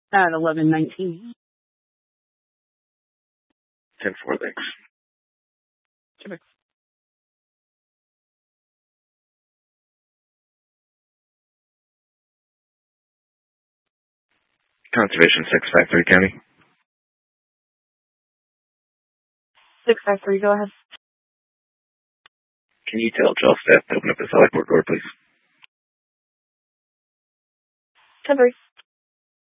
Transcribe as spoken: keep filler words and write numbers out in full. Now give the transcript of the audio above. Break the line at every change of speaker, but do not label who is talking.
At eleven nineteen.
ten four, thanks.
Terrific.
Conservation six five three, County.
six five three, go ahead.
Can you tell jail staff to open up the select board door, please?
ten three.